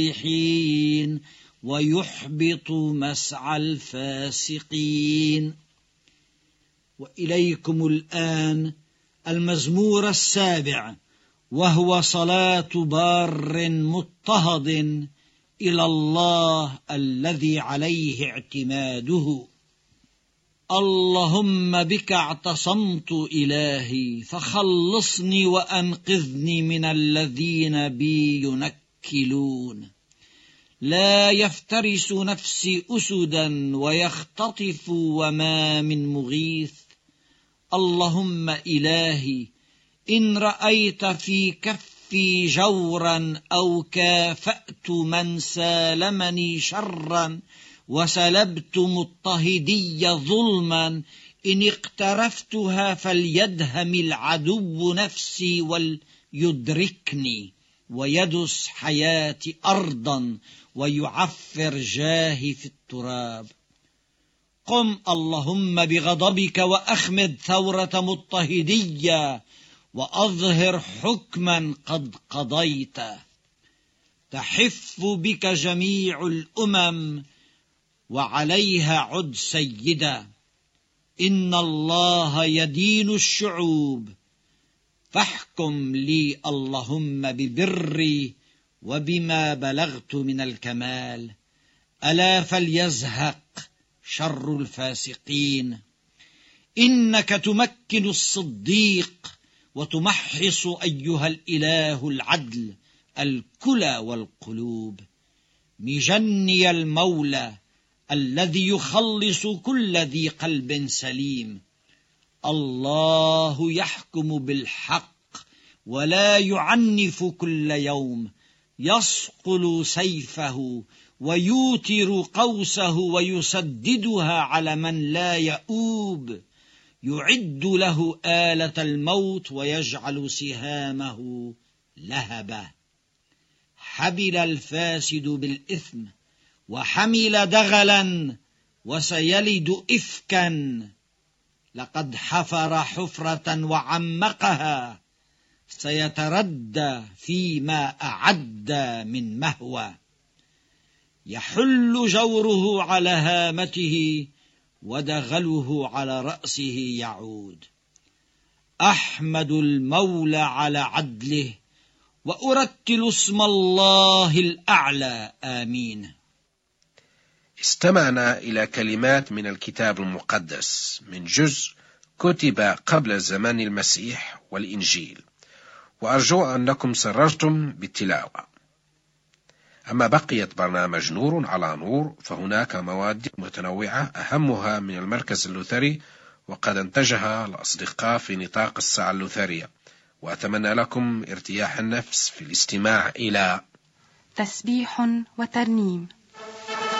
الصالحين ويحبط مسعى الفاسقين. وإليكم الآن المزمور 7، وهو صلاة بار مضطهد إلى الله الذي عليه اعتماده. اللهم بك اعتصمت إلهي، فخلصني وأنقذني من الذين بي ينكلون. لا يفترس نفسي أسدا ويختطف وما من مغيث. اللهم إلهي، إن رأيت في كفي جورا أو كافأت من سالمني شرا وسلبت مضطهدي ظلما، إن اقترفتها فليدهم العدو نفسي وليدركني ويدس حياتي أرضا ويعفر جاهي في التراب. قم اللهم بغضبك وأخمد ثورة مضطهدية وأظهر حكما قد قضيت. تحف بك جميع الأمم وعليها عد سيدا. إن الله يدين الشعوب، فاحكم لي اللهم ببري وبما بلغت من الكمال. ألا فليزهق شر الفاسقين. إنك تمكن الصديق وتمحص أيها الإله العدل الكلى والقلوب. مجني المولى الذي يخلص كل ذي قلب سليم. الله يحكم بالحق ولا يعنف كل يوم. يصقل سيفه ويوتر قوسه ويسددها على من لا يؤوب. يعد له آلة الموت ويجعل سهامه لهبا. حبل الفاسد بالإثم وحمل دغلا وسيلد إفكا. لقد حفر حفرة وعمقها، سيتردى فيما أعد من مهوى. يحل جوره على هامته ودغله على رأسه يعود. أحمد المولى على عدله وأرتل اسم الله الأعلى. آمين. استمعنا إلى كلمات من الكتاب المقدس من جزء كتب قبل زمان المسيح والإنجيل، وأرجو أنكم سررتم بالتلاوة. أما بقية برنامج نور على نور فهناك مواد متنوعة أهمها من المركز اللوثري، وقد انتجها الأصدقاء في نطاق الساعة اللوثرية. وأتمنى لكم ارتياح النفس في الاستماع إلى تسبيح وترنيم